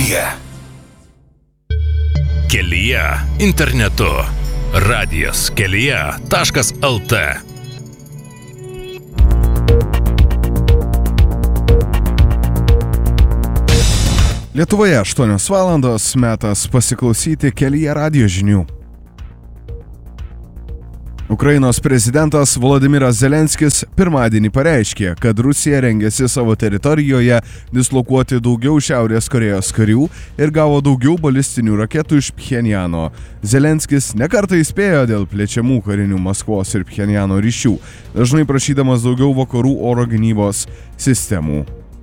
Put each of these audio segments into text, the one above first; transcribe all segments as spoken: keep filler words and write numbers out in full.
Kelyje. Kelyje internetu. Radijas kelyje taškas lt. Lietuvoje aštuonios valandos, metas pasiklausyti Kelyje radijo žinių. Ukrainos prezidentas Volodymyras Zelenskis pirmadienį pareiškė, kad Rusija rengiasi savo teritorijoje dislokuoti daugiau Šiaurės Korėjos karių ir gavo daugiau balistinių raketų iš Pchenjano. Zelenskis nekartą įspėjo dėl plečiamų karinių Maskvos ir Pchenjano ryšių, dažnai prašydamas daugiau vakarų oro gynybos sistemų.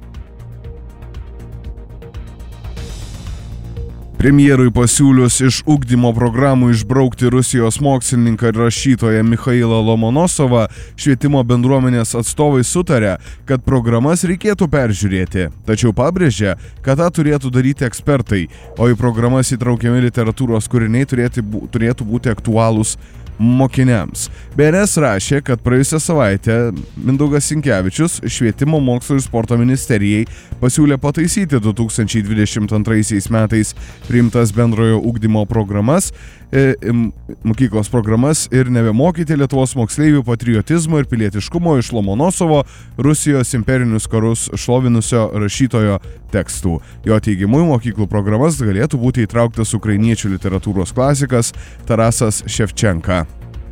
Premjerui pasiūlius iš ugdymo programų išbraukti Rusijos mokslininką ir rašytoją Michailą Lomonosovą, švietimo bendruomenės atstovai sutarė, kad programas reikėtų peržiūrėti, tačiau pabrėžė, kad tą turėtų daryti ekspertai, o į programas įtraukiami literatūros kūriniai turėtų, turėtų būti aktualūs mokiniams. B N S rašė, kad praėjusią savaitę Mindaugas Sinkevičius švietimo mokslo ir sporto ministerijai pasiūlė pataisyti du tūkstančiai dvidešimt antraisiais metais priimtas bendrojo ugdymo programas, e, mokyklos programas ir nebemokyti Lietuvos moksleivių patriotizmo ir pilietiškumo iš Lomonosovo Rusijos imperinius karus šlovinusio rašytojo tekstų. Jo teigimu, mokyklų programas galėtų būti įtrauktas ukrainiečių literatūros klasikas Tarasas Ševčenka.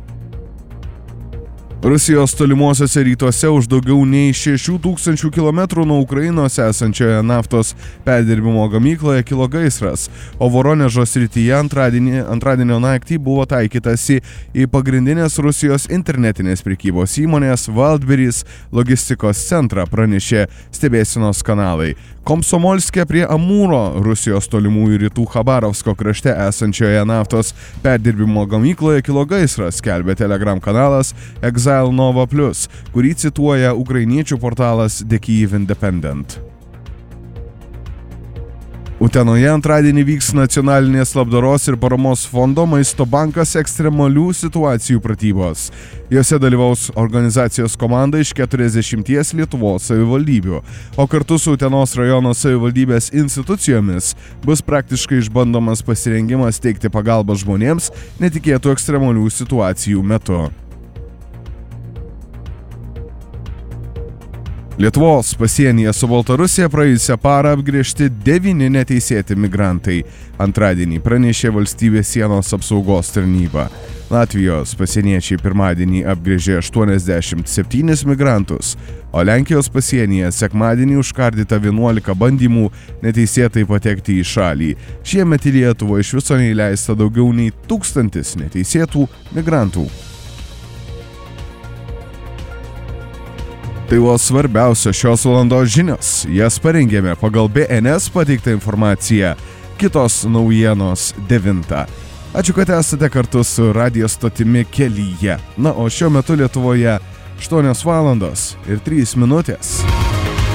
Rusijos tolimuosiuose rytuose už daugiau nei šešių tūkstančių kilometrų nuo Ukrainos esančioje naftos perdirbimo gamykloje kilo gaisras, o Voronežo srityje antradienį, antradienio naktį buvo taikytasi į pagrindinės Rusijos internetinės prekybos įmonės Wildberries logistikos centrą, pranešė stebėsenos kanalai. Komsomolske prie Amūro, Rusijos tolimųjų rytų Chabarovsko krašte esančioje naftos perdirbimo gamykloje kilo gaisras, skelbė Telegram kanalas Exile Nova Plus, kurį cituoja ukrainiečių portalas The Kyiv Independent. Utenoje antradienį vyks nacionalinės labdaros ir paramos fondo Maisto bankas ekstremalių situacijų pratybos. Jose dalyvaus organizacijos komanda iš keturiasdešimties Lietuvos savivaldybių, o kartu su Utenos rajono savivaldybės institucijomis bus praktiškai išbandomas pasirengimas teikti pagalbą žmonėms netikėtų ekstremalių situacijų metu. Lietuvos pasienyje su Baltarusija praėjusią parą apgręžti devyni neteisėti migrantai. Antradienį pranešė valstybės sienos apsaugos tarnyba. Latvijos pasieniečiai pirmadienį apgręžė aštuoniasdešimt septynis migrantus, o Lenkijos pasienyje sekmadienį užkardyta vienuolika bandymų neteisėtai patekti į šalį. Šiemet į Lietuvą iš viso neįleista daugiau nei tūkstantis neteisėtų migrantų. Tai buvo svarbiausios šios valandos žinios. Jas parengėme pagal B N S pateiktą informaciją. Kitos naujienos devintą. Ačiū, kad esate kartu su radijo stotimi Kelyje. Na, o šiuo metu Lietuvoje aštuonios valandos ir trys minutės.